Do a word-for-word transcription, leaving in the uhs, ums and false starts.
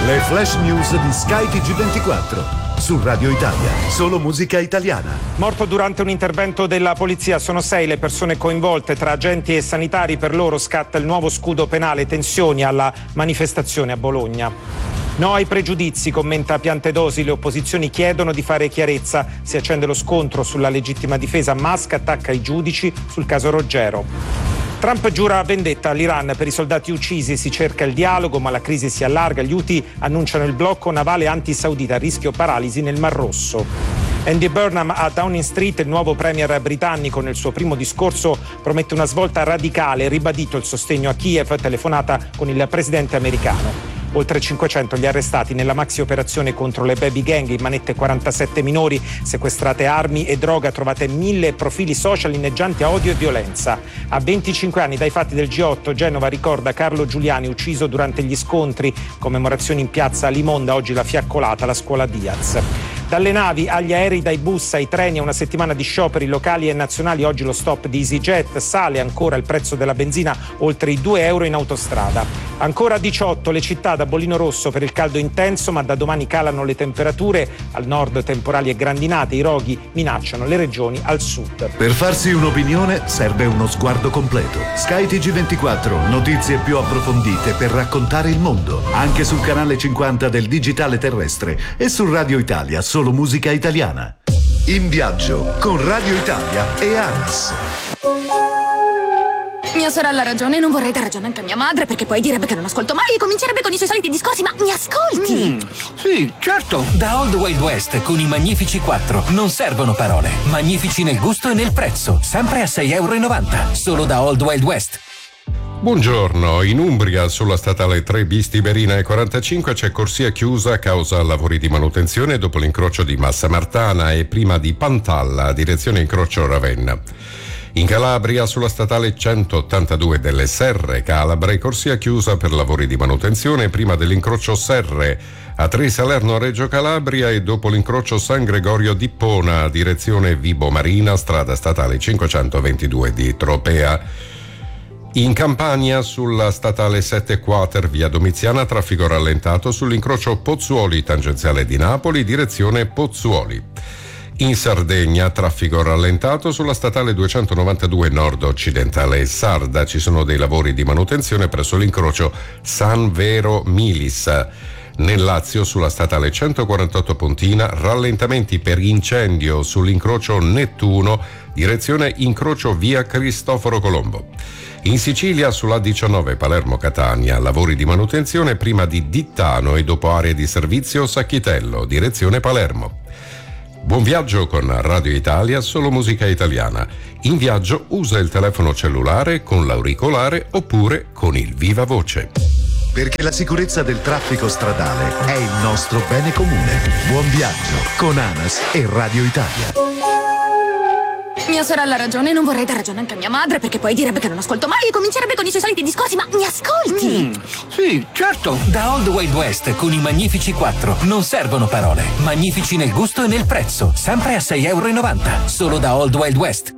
Le flash news di Sky T G ventiquattro. Su Radio Italia, solo musica italiana. Morto durante un intervento della polizia, sono sei le persone coinvolte tra agenti e sanitari. Per loro scatta il nuovo scudo penale. Tensioni alla manifestazione a Bologna. No ai pregiudizi, commenta Piantedosi. Le opposizioni chiedono di fare chiarezza. Si accende lo scontro sulla legittima difesa. Musk attacca i giudici sul caso Roggero. Trump giura vendetta all'Iran per i soldati uccisi, si cerca il dialogo ma la crisi si allarga. Gli Houthi annunciano il blocco navale anti-saudita, a rischio paralisi nel Mar Rosso. Andy Burnham a Downing Street, il nuovo premier britannico nel suo primo discorso promette una svolta radicale, ribadito il sostegno a Kiev, telefonata con il presidente americano. Oltre cinquecento gli arrestati nella maxi operazione contro le baby gang, in manette quarantasette minori, sequestrate armi e droga, trovate mille profili social inneggianti a odio e violenza. A venticinque anni dai fatti del G otto, Genova ricorda Carlo Giuliani ucciso durante gli scontri, commemorazioni in piazza Limonda, oggi la fiaccolata alla scuola Diaz. Dalle navi agli aerei, dai bus ai treni, a una settimana di scioperi locali e nazionali, oggi lo stop di EasyJet, sale ancora il prezzo della benzina oltre i due euro in autostrada. Ancora diciotto le città da bollino rosso per il caldo intenso, ma da domani calano le temperature, al nord temporali e grandinate, i roghi minacciano le regioni al sud. Per farsi un'opinione serve uno sguardo completo. Sky T G ventiquattro, notizie più approfondite per raccontare il mondo, anche sul canale cinquanta del digitale terrestre e su Radio Italia, solo musica italiana. In viaggio con Radio Italia e ANAS. Mia sorella ha ragione, non vorrei dar ragione anche a mia madre, perché poi direbbe che non ascolto mai e comincerebbe con i suoi soliti discorsi, ma mi ascolti? Mm, sì, certo. Da Old Wild West con i Magnifici quattro non servono parole. Magnifici nel gusto e nel prezzo, sempre a sei euro e novanta, solo da Old Wild West. Buongiorno, in Umbria sulla statale tre bis Tiberina e quarantacinque c'è corsia chiusa a causa lavori di manutenzione dopo l'incrocio di Massa Martana e prima di Pantalla, direzione incrocio Ravenna. In Calabria sulla statale centottantadue delle Serre Calabre, corsia chiusa per lavori di manutenzione prima dell'incrocio Serre a tre Salerno Reggio Calabria e dopo l'incrocio San Gregorio di Pona, direzione Vibo Marina, strada statale cinquecentoventidue di Tropea. In Campania sulla statale sette Quater via Domiziana, traffico rallentato sull'incrocio Pozzuoli tangenziale di Napoli, direzione Pozzuoli. In Sardegna traffico rallentato sulla statale duecentonovantadue nord occidentale Sarda, ci sono dei lavori di manutenzione presso l'incrocio San Vero Milis. Nel Lazio sulla statale centoquarantotto Pontina rallentamenti per incendio sull'incrocio Nettuno, direzione incrocio via Cristoforo Colombo. In Sicilia sulla diciannove Palermo Catania lavori di manutenzione prima di Dittano e dopo aree di servizio Sacchitello, direzione Palermo. Buon viaggio con Radio Italia, solo musica italiana. In viaggio usa il telefono cellulare con l'auricolare oppure con il viva voce. Perché la sicurezza del traffico stradale è il nostro bene comune. Buon viaggio con ANAS e Radio Italia. Mia sorella ha ragione, non vorrei dar ragione anche a mia madre, perché poi direbbe che non ascolto mai e comincerebbe con i suoi soliti discorsi, ma mi ascolti? Mm, sì, certo. Da Old Wild West con i Magnifici quattro non servono parole. Magnifici nel gusto e nel prezzo, sempre a sei euro e novanta, solo da Old Wild West.